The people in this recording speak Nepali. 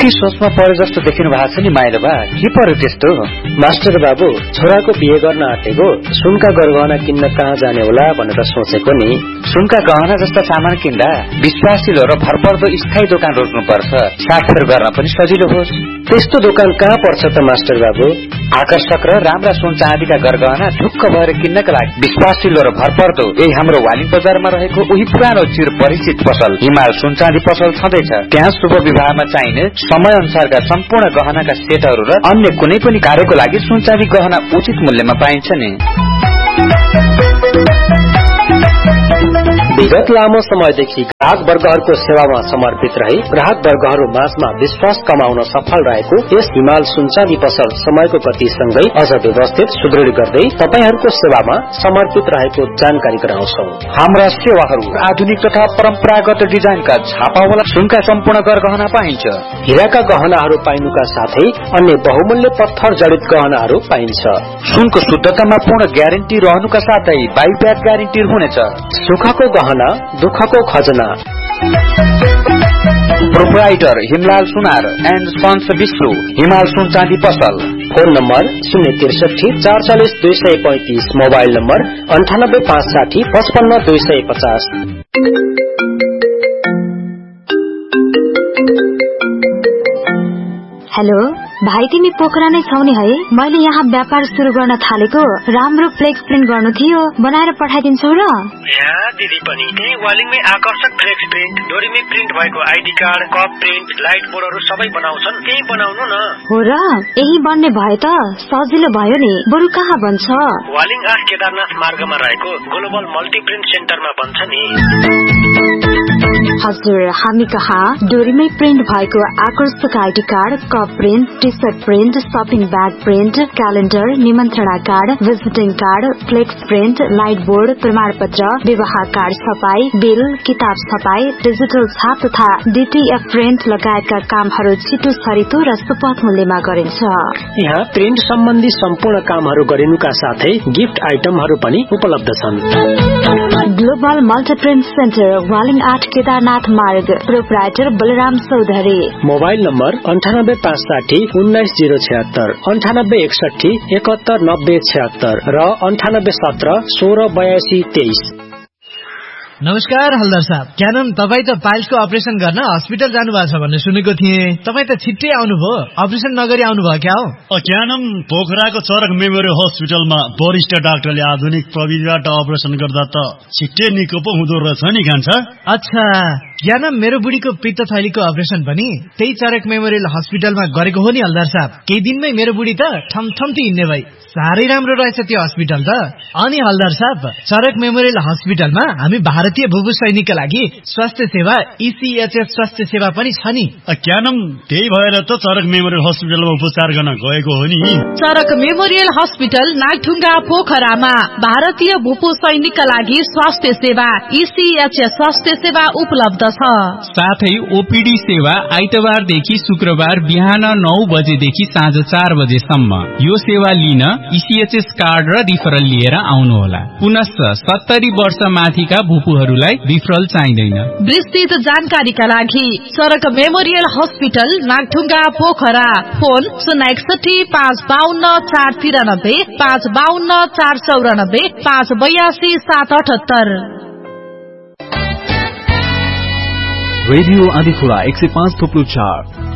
सुनकी सोचमा परे जस्तो देखिनु भएको छ नि माइलो बा, के पर्यो त्यस्तो? मास्टर बाबु, छोराको बिहे गर्न आँटेको, सुनका गरगहना किन्न कहाँ जाने होला भनेर सोचेको नि। सुनका गहना जस्ता सामान किन्दा विश्वासिलो र भरपर्दो स्थायी दोकान रोज्नुपर्छ, साथफेर गर्न पनि सजिलो होस्। त्यस्तो दोकान कहाँ पर्छ त मास्टर बाबु? आकर्षक र राम्रा सुन चाँदीका गरगहना ढुक्क भएर किन्नका लागि विश्वासिलो र भरपर्दो यही हाम्रो वालिङ बजारमा रहेको उही पुरानो चिर परिचित पसल हिमाल सुन चाँदी पसल छँदैछ। त्यहाँ शुभ विवाहमा चाहिने समय अनुसारका सम्पूर्ण गहनाका सेटहरू र अन्य कुनै पनि कार्यको लागि सुन चाँदी गहना उचित मूल्यमा पाइन्छ नि। विगत लामो समयदेखि ग्राहक वर्गहरूको सेवामा समर्पित रही ग्राहक वर्गहरू माझमा विश्वास कमाउन सफल रहेको यस हिमाल सुनचाँदी पसल समयको गतिसँगै अझ व्यवस्थित सुदृढ गर्दै तपाईहरूको सेवामा समर्पित रहेको जानकारी गराउँछौ। हाम्रा सेवाहरू आधुनिक तथा परम्परागत डिजाइनका छापावाला सुनका सम्पूर्ण गहना पाइन्छ। हीराका गहनाहरू पाइनुका साथै अन्य बहुमूल्य पत्थर जडित गहनाहरू पाइन्छ। सुनको शुद्धतामा पूर्ण ग्यारेन्टी रहनुका साथै बाइब्याक ग्यारेन्टी हुनेछ। सुखको गहना, दुःखको खजना। Proprietor Himlal Sunar and sons Vishnu, हिमाल सुन चाँदी पसल। Phone number 063 440 235, mobile number 98 560 55 250। Hello भाइ, तिमी पोखरा नै छौ नि है? मैले यहाँ व्यापार सुरु गर्न थालेको, राम्रो फ्लेक्स प्रिन्ट गर्नु थियो, बनाएर पठाइदिन्छौ र? यहाँ दिदी पनि त्यही वालिङमै आकर्षक फ्लेक्स प्रिन्ट, डोरीमै प्रिन्ट भएको ID card, cup print, light बोर्डहरू सबै बनाउँछन्। त्यही बनाउनु न। हो र? यही बन्ने भए त सजिलो भयो नि। बरु कहाँ बन्छ? वालिङ 8 केदारनाथ मार्गमा रहेको ग्लोबल मल्टी प्रिन्ट सेन्टरमा बन्छ नि। हजुर, हामी कहाँ डोरीमै प्रिन्ट भएको आकर्षक ID card, cup print, T short print, shopping bag print, calendar, निमन्त्रणा card, visiting card, flex print, light board, प्रमाणपत्र, विवाह कार्ड छपाई, बिल, किताब छपाई, डिजिटल छाप तथा डीटीएफ प्रिन्ट लगायतका कामहरू छिटो छरितो र सुपथ मूल्यमा गरिन्छ। यहाँ प्रिन्ट सम्बन्धी सम्पूर्ण कामहरू गरिनुका साथै गिफ्ट आइटमहरू पनि उपलब्ध छन्। ग्लोबल मल्टीप्रिन्ट सेन्टर, वालिङ 8 केदारनाथ मार्ग, proprietor Balram Chaudhary. Mobile number 98 560 19 076, 98 61 71 90 76 र 98 17 16 82 23। नमस्कार हल्दार साहब, क्या नाम तपाईँ त पाइल्सको अपरेसन गर्न हस्पिटल जानु भएको छ भन्ने सुनेको थिएँ। तपाईँ त छिट्टै आउनुभयो, अपरेसन नगरी आउनुभयो क्या हो? क्या नाम पोखराको चरक मेमोरियल हस्पिटलमा वरिष्ठ डाक्टरले आधुनिक प्रविधिबाट अपरेसन गर्दा त छिट्टै निको पो हुँदो रहेछ नि कान्छ। अच्छा, क्या नाम मेरो बुढीको पित्त थैलीको अपरेसन पनि त्यही चरक मेमोरियल हस्पिटलमा गरेको हो नि हल्दार साहब। केही दिनमै मेरो बुढी त ठमठम्ती हिँड्ने भई। साह्रै राम्रो रहेछ त्यो हस्पिटल त। अनि हल्दार साहब, चरक मेमोरियल हस्पिटलमा हामी भारतीय भूभू सैनिकका लागि स्वास्थ्य सेवा ECHS स्वास्थ्य सेवा पनि छ नि। क्या नाम त्यही भएर त चरक मेमोरियल हस्पिटलमा उपचार गर्न गएको हो नि। चरक मेमोरियल हस्पिटल नागढुङ्गा पोखरामा भारतीय भूपू सैनिकका लागि स्वास्थ्य सेवा ECHS स्वास्थ्य सेवा उपलब्ध छ। साथै ओपीडी सेवा आइतबारदेखि शुक्रबार बिहान 9 बजेदेखि साँझ 4 बजेसम्म। यो सेवा लिन ECHS कार्ड र रिफरल लिएर आउनुहोला। पुनश्च 70 वर्ष माथिका भूपूहरूलाई रिफरल चाहिँदैन। विस्तृत जानकारीका लागि चरक memorial hospital Nagdhunga Pokhara, phone 061 552 493, 552 494, 582 778। Radio आदिखुरा 105.4